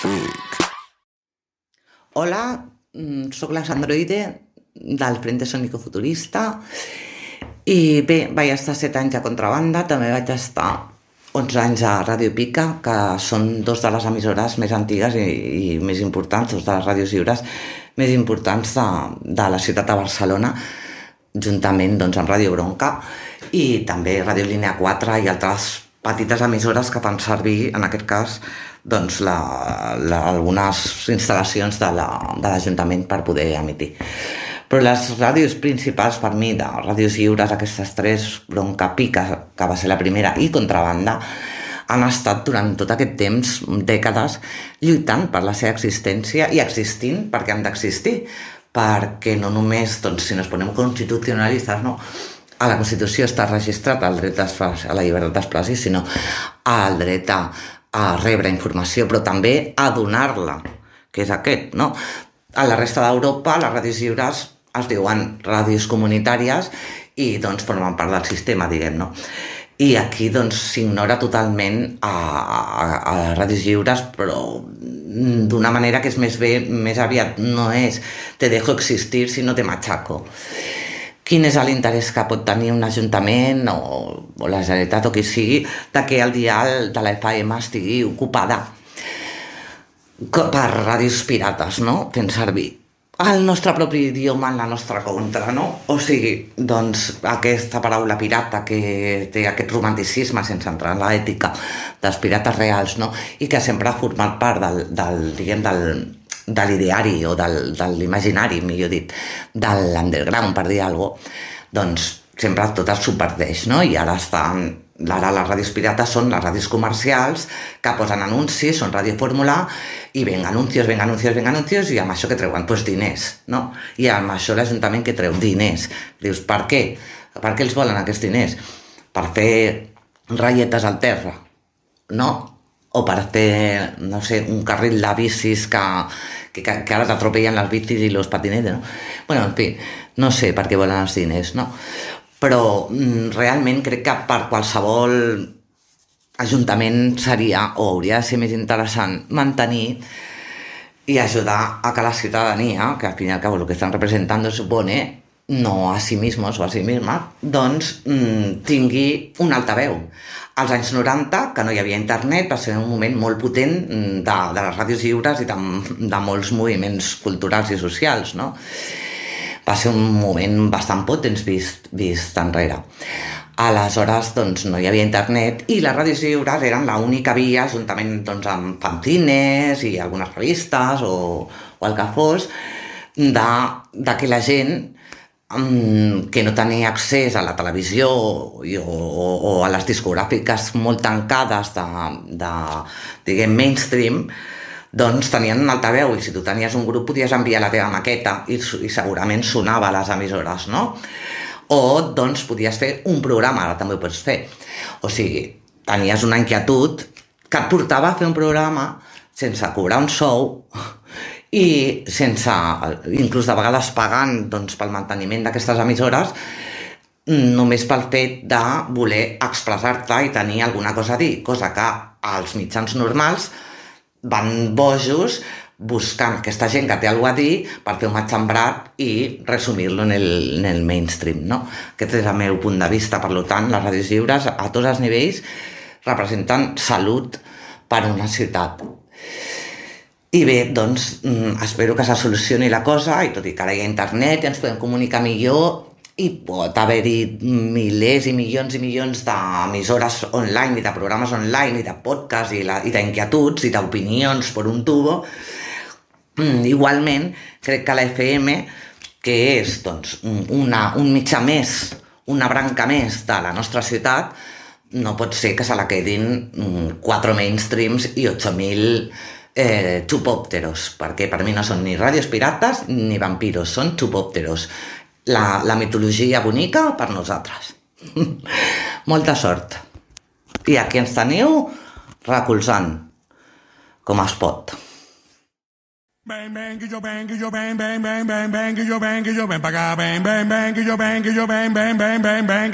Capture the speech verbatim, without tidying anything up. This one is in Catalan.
Hola, soc la Sandroide del Frente Sónico Futurista i bé, vaig estar set anys a Contrabanda, també vaig estar onze anys a Ràdio Pica, que són dos de les emissores més antigues i, i més importants, dos de les ràdios lliures més importants de, de la ciutat de Barcelona, juntament doncs, amb Ràdio Bronca i també Ràdio Línia quatre i altres petites emissores que fan servir, en aquest cas, doncs, la, la, algunes instal·lacions de l'Ajuntament per poder emitir. Però les ràdios principals per mi, de ràdios lliures, aquestes tres, Bronca, Pica, que va ser la primera, i Contrabanda, han estat durant tot aquest temps, dècades, lluitant per la seva existència i existint perquè han d'existir, perquè no només, doncs, si nos ponem constitucionalistes, no? A la Constitució està registrat el dret a la llibertat d'expressió, sinó el dret a, a rebre informació, però també a donar-la, que és aquest, no? A la resta d'Europa, les ràdios lliures es diuen ràdios comunitàries i doncs formen part del sistema, diguem, no? I aquí doncs s'ignora totalment a, a, a les ràdios lliures, però d'una manera que és més bé, més aviat no és te dejo existir, sinó te machaco. Quin és l'interès que pot tenir un ajuntament o, o la Generalitat o qui sigui de que el dial de la F M estigui ocupada per ràdios pirates, no? Fent servir el nostre propi idioma en la nostra contra, no? O sigui, doncs aquesta paraula pirata que té aquest romanticisme sense entrar en l'ètica dels pirates reals, no? I que sempre ha format part del, del diguem, del de l'ideari o del, de l'imaginari, millor dit, de l'underground, per dir alguna cosa, doncs sempre tot es subverteix, no? I ara estan, ara les ràdios pirates són les ràdios comercials que posen anuncis, són ràdio fórmula, i ven anuncios, ven anuncios, ven anuncios, i amb això que treuen? Doncs diners, no? I amb això l'Ajuntament que treu diners. Dius, per què? Per què els volen aquests diners? Per fer ratlletes al terra, no? O per fer, no sé, un carril de bicis que, que, que ara t'atropellen les bicis i los patinetes, no? Bueno, en fi, no sé per què volen els diners, no? Però mm, realment crec que per qualsevol ajuntament seria o hauria de ser més interessant mantenir i ajudar a que la ciutadania, que al fin y al cabo lo que están representando supone, no a sí mismos o a sí misma, doncs mm, tingui un altaveu. Als anys noranta, que no hi havia internet, va ser un moment molt potent de, de les ràdios lliures i de, de molts moviments culturals i socials, no? Va ser un moment bastant potents vist, vist enrere. Aleshores, doncs, no hi havia internet i les ràdios lliures eren l'única via, juntament doncs, amb fanzines i algunes revistes o, o el que fos, de, de que la gent que no tenia accés a la televisió o, o, o a les discogràfiques molt tancades de, de diguem, mainstream, doncs tenien un altaveu i si tu tenies un grup podies enviar la teva maqueta i, i segurament sonava a les emissores, no? O doncs podies fer un programa, ara també ho pots fer. O sigui, tenies una inquietud que et portava a fer un programa sense cobrar un sou i sense, inclús de vegades pagant doncs, pel manteniment d'aquestes emissores, només pel fet de voler expressar-te i tenir alguna cosa a dir, cosa que als mitjans normals van bojos buscant aquesta gent que té alguna a dir per fer un matxembrat i resumir-lo en el, en el mainstream, no? Aquest és el meu punt de vista. Per tant, les ràdios lliures a tots els nivells representen salut per a una ciutat. I bé, doncs, espero que se solucioni la cosa, i tot i que ara hi ha internet i ens podem comunicar millor, i pot haver-hi milers i milions i milions d'emissores online i de programes online i de podcast i, la, i d'inquietuds i d'opinions per un tubo, igualment crec que la F M, que és doncs, una, un mitjà més, una branca més de la nostra ciutat, no pot ser que se la quedin quatre mainstreams i ocho mil Eh, tupòpteros, perquè per mi no són ni ràdios pirates ni vampiros, són tupòpteros, la, la mitologia bonica per nosaltres. Molta sort, i aquí ens teniu recolzant com es pot. Bang bang que yo bang que yo bang bang bang bang bang que yo bang que yo bang pa' acá bang bang bang que yo bang que yo bang bang bang bang bang